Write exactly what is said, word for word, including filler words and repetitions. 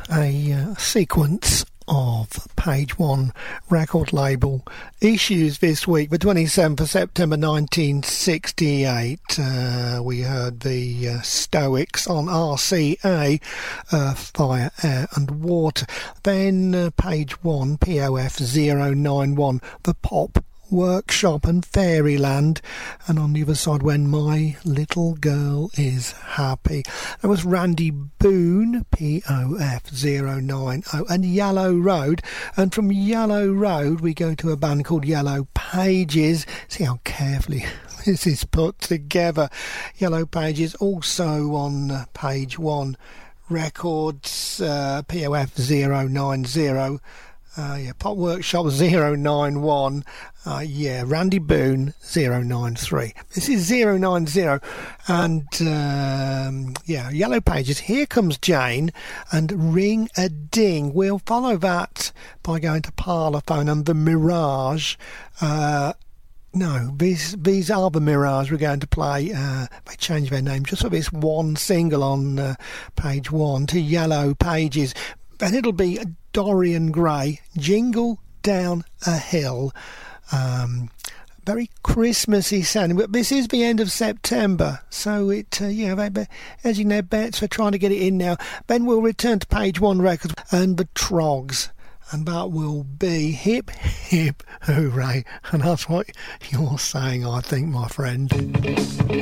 a uh, sequence of Page One record label issues this week. The twenty-seventh of September nineteen sixty-eight, uh, we heard the uh, Stoics on R C A, uh, Fire, Air and Water. Then uh, Page One, P O F zero nine one, The Pop Workshop and Fairyland, and on the other side, When My Little Girl Is Happy. That was Randy Boone, P O F zero nine zero, and Yellow Road. And from Yellow Road we go to a band called Yellow Pages. See how carefully this is put together. Yellow Pages also on uh, Page One Records, uh, P O F zero nine zero. Uh, yeah, Pop Workshop zero nine one, uh, yeah, Randy Boone zero nine three. This is zero nine zero, and um, yeah, Yellow Pages, Here Comes Jane, and Ring a Ding. We'll follow that by going to Parlophone and The Mirage. Uh, no, these these are The Mirage we're going to play. Uh, they changed their name just for this one single on uh, Page One to Yellow Pages. And it'll be Dorian Gray, Jingle Down a Hill. Um, very Christmassy sounding, but this is the end of September, so it, uh, you know, they're hedging their bets for trying to get it in now. Then we'll return to Page One Records and the Trogs, and that will be Hip Hip Hooray, and that's what you're saying, I think, my friend.